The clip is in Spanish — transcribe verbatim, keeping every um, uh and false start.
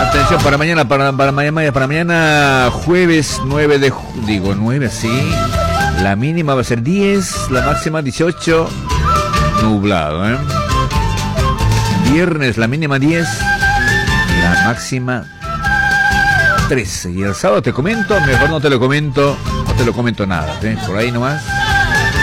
Atención para mañana, para, para mañana, para mañana jueves nueve de ju- digo nueve, sí. La mínima va a ser diez, la máxima dieciocho, nublado, ¿eh? Viernes la mínima diez, la máxima trece. Y el sábado te comento, mejor no te lo comento, no te lo comento nada, ¿eh? Por ahí nomás.